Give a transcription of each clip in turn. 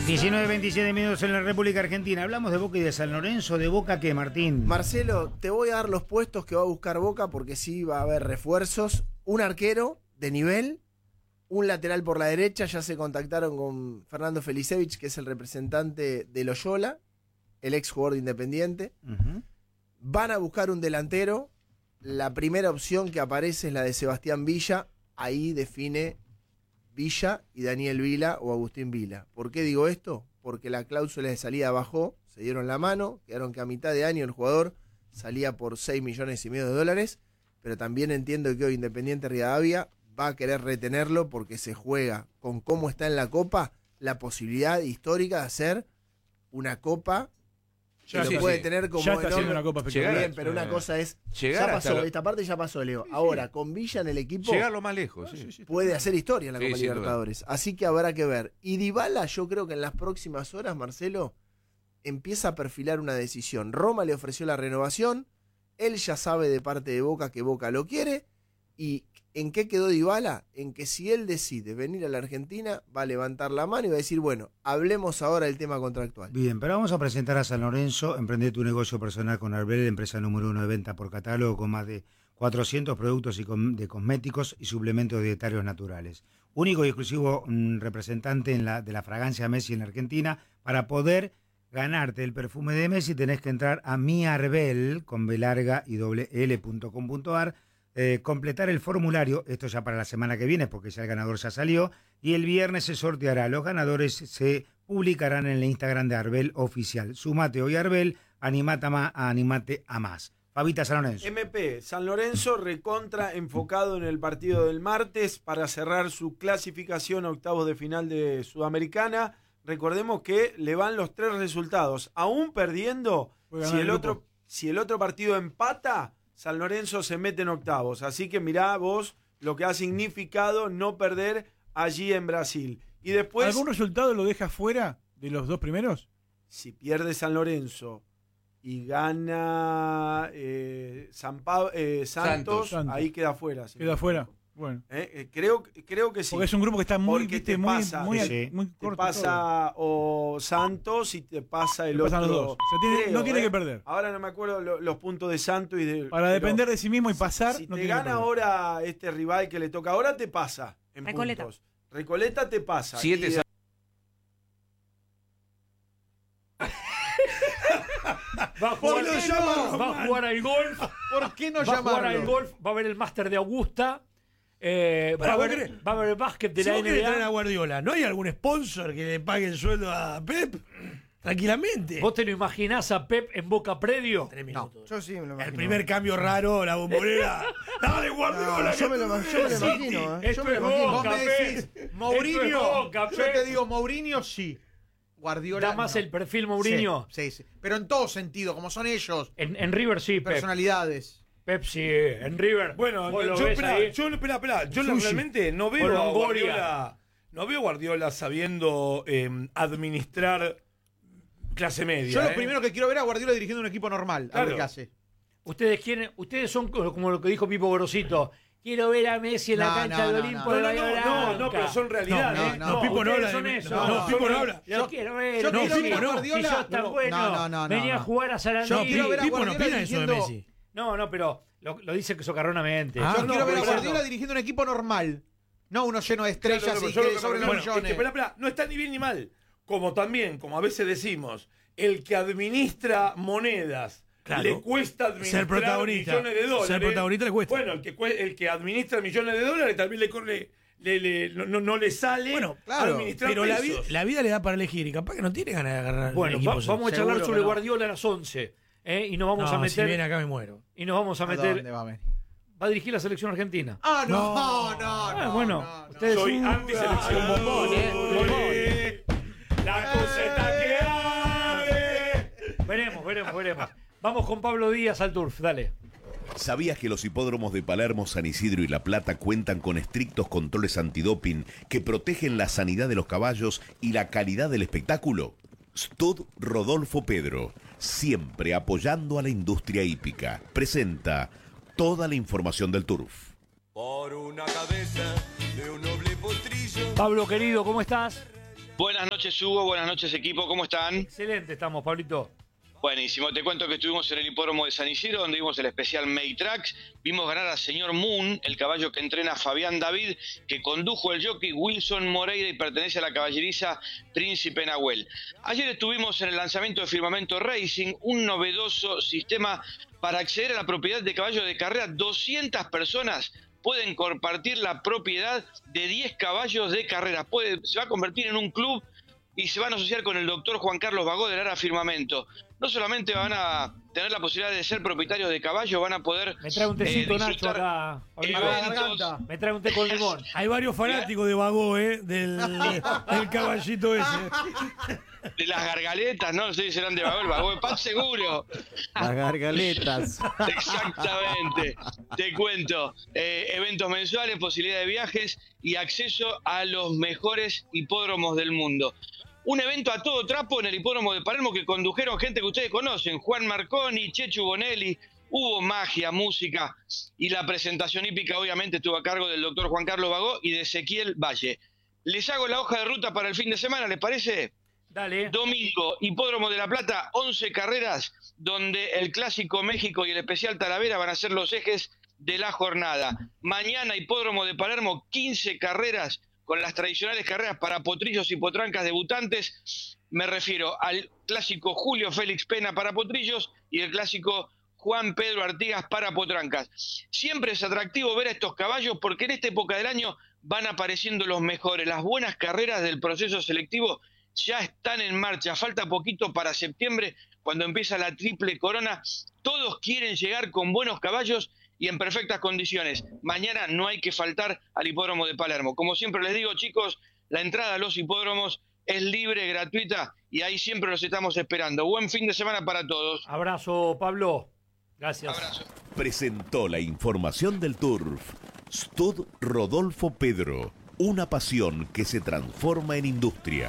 19:27 minutos en la República Argentina. Hablamos de Boca y de San Lorenzo. ¿De Boca qué, Martín? Marcelo, te voy a dar los puestos que va a buscar Boca porque sí va a haber refuerzos. Un arquero de nivel, un lateral por la derecha. Ya se contactaron con Fernando Felicevich, que es el representante de Loyola, el ex jugador de Independiente. Van a buscar un delantero. La primera opción que aparece es la de Sebastián Villa. Ahí define Villa y Daniel Vila o Agustín Vila. ¿Por qué digo esto? Porque la cláusula de salida bajó, se dieron la mano, quedaron que a mitad de año el jugador salía por $6,5 millones, pero también entiendo que hoy Independiente Rivadavia va a querer retenerlo porque se juega con cómo está en la Copa la posibilidad histórica de hacer una Copa. Ya lo puede tener como ya está haciendo una Copa espectacular. Bien, pero una cosa es, llegar ya pasó, hasta esta parte ya pasó, Leo. Ahora, con Villa en el equipo, llegar lo más lejos. puede hacer historia en la Copa sin Libertadores. Así que habrá que ver. Y Dybala, yo creo que en las próximas horas, Marcelo, empieza a perfilar una decisión. Roma le ofreció la renovación, él ya sabe de parte de Boca que Boca lo quiere. ¿Y en qué quedó Dybala? En que si él decide venir a la Argentina, va a levantar la mano y va a decir, bueno, hablemos ahora del tema contractual. Bien, pero vamos a presentar a San Lorenzo. Emprende tu negocio personal con Arbel, empresa número 1 de venta por catálogo con más de 400 productos de cosméticos y suplementos dietarios naturales. Único y exclusivo representante de la fragancia Messi en la Argentina. Para poder ganarte el perfume de Messi tenés que entrar a miarbel, con B larga y L.com.ar, completar el formulario, esto ya para la semana que viene porque ya el ganador ya salió, y el viernes se sorteará. Los ganadores se publicarán en el Instagram de Arbel Oficial. Sumate hoy a Arbel, animate a más. Fabita, San Lorenzo. MP, San Lorenzo recontra enfocado en el partido del martes para cerrar su clasificación a octavos de final de Sudamericana. Recordemos que le van los 3 resultados, aún perdiendo, si el otro partido empata, San Lorenzo se mete en octavos. Así que mirá vos lo que ha significado no perder allí en Brasil. Y después, ¿algún resultado lo deja fuera de los 2 primeros? Si pierde San Lorenzo y gana Santos, ahí queda fuera. Queda fuera. Bueno. Creo que sí. Porque es un grupo que está muy, te muy, pasa, muy te corto. pasa o Santos y te pasa el otro. Los dos. O sea, no tiene que perder. Ahora no me acuerdo los puntos de Santos y de. Para depender de sí mismo y pasar. Si te gana ahora este rival que le toca ahora, te pasa en Recoleta. puntos. Recoleta te pasa. 7 Va a jugar al golf. ¿Por qué no Va a jugar al llamarlo? golf. Va a ver el Máster de Augusta. Va a ver el básquet de Si la vos querés traer a NBA. Guardiola, ¿no hay algún sponsor que le pague el sueldo a Pep? Tranquilamente. ¿Vos te lo imaginás a Pep en Boca Predio? 3 minutos. Yo sí me lo imagino. El primer cambio raro, la bombonera. ¡Dale, Guardiola! Yo me lo imagino. Esto Yo me es lo imagino. Boca, Vos me decís, Esto es Mourinho. Boca, Yo Pep. te digo, Mourinho sí. Guardiola. Da más no. el perfil Mourinho. Sí. Pero en todo sentido, como son ellos, En River sí, Pep. personalidades. Pep sí, en River. Bueno, vos lo yo, ves ahí. espera. Yo Sushi. realmente no O veo a Longoria. Guardiola. No veo a Guardiola sabiendo administrar clase media. Yo lo primero que quiero ver a Guardiola dirigiendo un equipo normal. A ver Claro. qué hace. Ustedes son como lo que dijo Pipo Gorosito. Quiero ver a Messi en la cancha de Olimpo de Bahía Blanca. No, pero son realidades. No, Pipo no ustedes habla son de eso. No, Pipo no habla. Yo quiero ver. yo quiero Messi. ver a Guardiola. Si sos tan No, bueno, no, venía a jugar a Yo Sarandí. quiero ver a Pipo no Guardiola opina eso de dirigiendo. Messi. No, pero lo dice que socarronamente. Ah, Yo no, quiero ver a pero Guardiola dirigiendo un equipo normal. No uno lleno de estrellas y que sobre los millones. Espera, no está ni bien ni mal. Como también, como a veces decimos, el que administra monedas Claro. le cuesta administrar Ser protagonista. millones de dólares. Ser protagonista le cuesta. Bueno, el que administra millones de dólares también no le sale Bueno, claro, administrar pero pesos. La vida le da para elegir y capaz que no tiene ganas de agarrar Bueno, el equipo. vamos a charlar seguro sobre que no. Guardiola a las 11. Y nos vamos a meter. Si viene acá me muero. Y nos vamos a ¿A meter. dónde va a venir? Va a dirigir la selección argentina. Ah, no. Bueno, no. ustedes Soy son antiselección. un bombón, La coseta que arde. Veremos. Vamos con Pablo Díaz al turf, dale. ¿Sabías que los hipódromos de Palermo, San Isidro y La Plata cuentan con estrictos controles antidoping que protegen la sanidad de los caballos y la calidad del espectáculo? Stud Rodolfo Pedro, siempre apoyando a la industria hípica, presenta toda la información del turf. Por una cabeza de un noble potrillo. Pablo querido, ¿cómo estás? Buenas noches, Hugo. Buenas noches, equipo. ¿Cómo están? Excelente estamos, Pablito. Buenísimo. Te cuento que estuvimos en el hipódromo de San Isidro, donde vimos el especial Maytrax. Vimos ganar a Señor Moon, el caballo que entrena Fabián David, que condujo el jockey Wilson Moreira y pertenece a la caballeriza Príncipe Nahuel. Ayer estuvimos en el lanzamiento de Firmamento Racing, un novedoso sistema para acceder a la propiedad de caballos de carrera. 200 personas pueden compartir la propiedad de 10 caballos de carrera. Se va a convertir en un club y se van a asociar con el doctor Juan Carlos Bagó del Ara Firmamento. No solamente van a tener la posibilidad de ser propietarios de caballos, van a poder... Me trae un tecito, Nacho, acá. Me trae un té con limón. Hay varios fanáticos de Bagó, del caballito ese. De las gargaletas, no sé si serán de Bagó, el Bagó de Paz seguro. Las gargaletas. Exactamente. Te cuento. Eventos mensuales, posibilidad de viajes y acceso a los mejores hipódromos del mundo. Un evento a todo trapo en el hipódromo de Palermo que condujeron gente que ustedes conocen. Juan Marconi, Chechu Bonelli. Hubo magia, música y la presentación hípica obviamente estuvo a cargo del doctor Juan Carlos Bagó y de Ezequiel Valle. Les hago la hoja de ruta para el fin de semana, ¿les parece? Dale. Domingo, Hipódromo de La Plata, 11 carreras, donde el Clásico México y el Especial Talavera van a ser los ejes de la jornada. Mañana, Hipódromo de Palermo, 15 carreras, con las tradicionales carreras para potrillos y potrancas debutantes. Me refiero al Clásico Julio Félix Pena para potrillos y el Clásico Juan Pedro Artigas para potrancas. Siempre es atractivo ver a estos caballos porque en esta época del año van apareciendo los mejores. Las buenas carreras del proceso selectivo ya están en marcha. Falta poquito para septiembre, cuando empieza la Triple Corona. Todos quieren llegar con buenos caballos y en perfectas condiciones. Mañana no hay que faltar al hipódromo de Palermo. Como siempre les digo, chicos, la entrada a los hipódromos es libre, gratuita, y ahí siempre los estamos esperando. Buen fin de semana para todos. Abrazo, Pablo. Gracias. Abrazo. Presentó la información del Turf. Stud Rodolfo Pedro. Una pasión que se transforma en industria.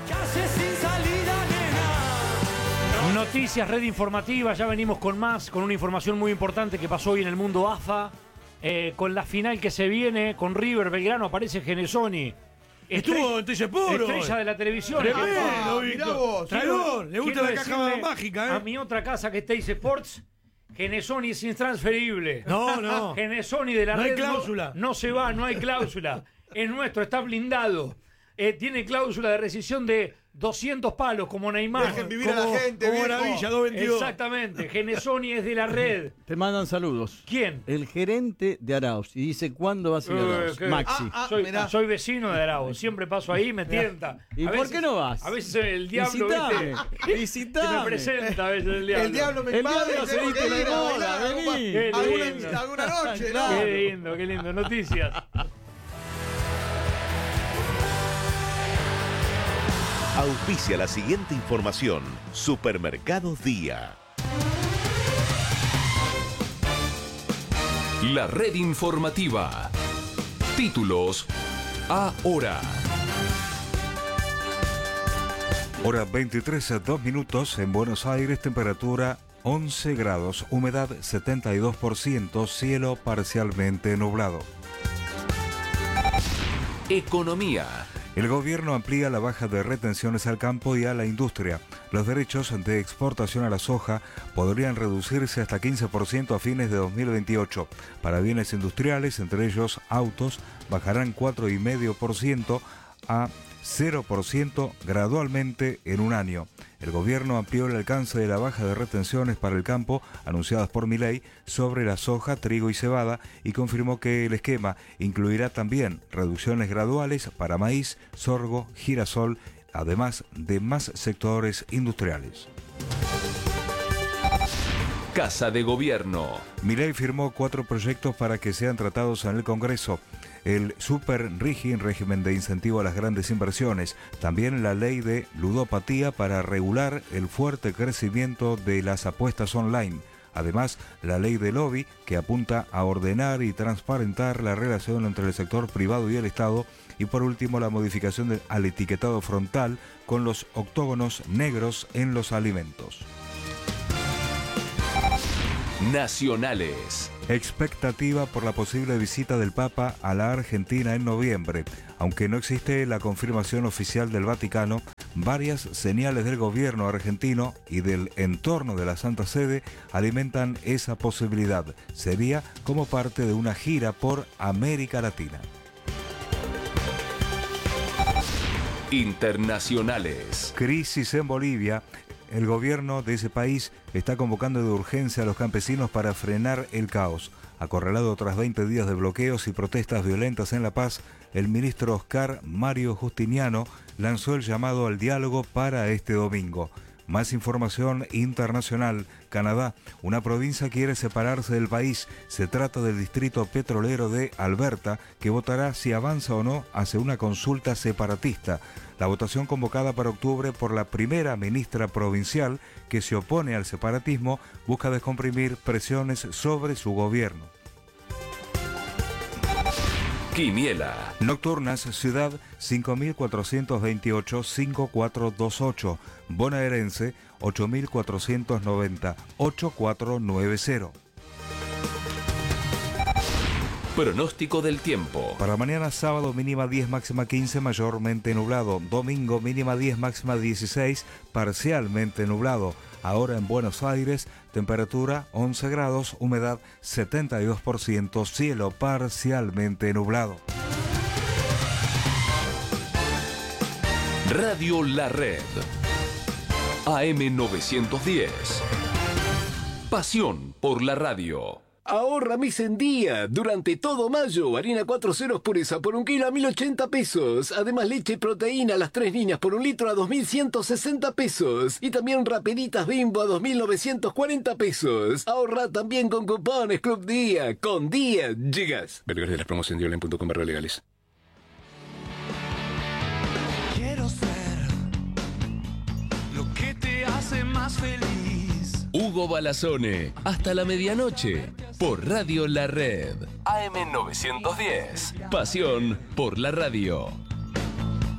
Noticias, red informativa, ya venimos con más, con una información muy importante que pasó hoy en el mundo AFA, con la final que se viene, con River Belgrano, aparece Genesoni. Estuvo en Tellesporo. Estrella de la televisión. Mirá vos. Traidor, le gusta la caja mágica, A mi otra casa que es Teis Sports, Genesoni es intransferible. No. Genesoni de la no red hay cláusula. No se va, no hay cláusula. Es nuestro, está blindado. Tiene cláusula de rescisión de 200 palos, como Neymar. Dejen vivir a la gente, como viejo. Maravilla, 222. Exactamente. Genesoni es de la red. Te mandan saludos. ¿Quién? El gerente de Arauz. Y dice, ¿cuándo vas a ir a Arauz? Maxi. Soy vecino de Arauz. Siempre paso ahí, me tienta. ¿Y por qué no vas? A veces el diablo, Visitame. ¿viste? Visitame. Se me presenta a veces el diablo. El diablo me El invade. diablo se viste de moda, vení. Qué lindo. Alguna noche, ¿no? Qué lindo. Noticias. Auspicia la siguiente información. Supermercados Día. La red informativa. Títulos ahora. Hora 23:02 en Buenos Aires, temperatura 11 grados, humedad 72%, cielo parcialmente nublado. Economía. El gobierno amplía la baja de retenciones al campo y a la industria. Los derechos de exportación a la soja podrían reducirse hasta 15% a fines de 2028. Para bienes industriales, entre ellos autos, bajarán 4,5% a 0% gradualmente en un año. El gobierno amplió el alcance de la baja de retenciones para el campo anunciadas por Milei sobre la soja, trigo y cebada y confirmó que el esquema incluirá también reducciones graduales para maíz, sorgo, girasol, además de más sectores industriales. Casa de Gobierno. Milei firmó 4 proyectos para que sean tratados en el Congreso. El Super régimen de incentivo a las grandes inversiones, también la ley de ludopatía para regular el fuerte crecimiento de las apuestas online. Además, la ley de lobby que apunta a ordenar y transparentar la relación entre el sector privado y el Estado. Y por último, la modificación al etiquetado frontal con los octógonos negros en los alimentos. Nacionales. Expectativa por la posible visita del Papa a la Argentina en noviembre. Aunque no existe la confirmación oficial del Vaticano, varias señales del gobierno argentino y del entorno de la Santa Sede alimentan esa posibilidad. Sería como parte de una gira por América Latina. Internacionales. Crisis en Bolivia. El gobierno de ese país está convocando de urgencia a los campesinos para frenar el caos. Acorralado tras 20 días de bloqueos y protestas violentas en La Paz, el ministro Oscar Mario Justiniano lanzó el llamado al diálogo para este domingo. Más información internacional. Canadá, una provincia quiere separarse del país. Se trata del distrito petrolero de Alberta, que votará si avanza o no hacia una consulta separatista. La votación convocada para octubre por la primera ministra provincial, que se opone al separatismo, busca descomprimir presiones sobre su gobierno. Quiniela. Nocturnas, Ciudad 5428-5428. Bonaerense 8490-8490. Pronóstico del tiempo. Para mañana sábado mínima 10, máxima 15, mayormente nublado. Domingo mínima 10, máxima 16, parcialmente nublado. Ahora en Buenos Aires, temperatura 11 grados, humedad 72%, cielo parcialmente nublado. Radio La Red. AM 910. Pasión por la radio. Ahorra mes en día. Durante todo mayo, harina 4 ceros pureza por 1 kilo a 1.080 pesos. Además, leche y proteína a las 3 líneas por 1 litro a 2.160 pesos. Y también rapiditas Bimbo a 2.940 pesos. Ahorra también con cupones Club Día. Con Día llegas. Vergara de las promociones de online.com/legales. Quiero ser lo que te hace más feliz. Hugo Balazone, hasta la medianoche, por Radio La Red. AM 910. Pasión por la radio.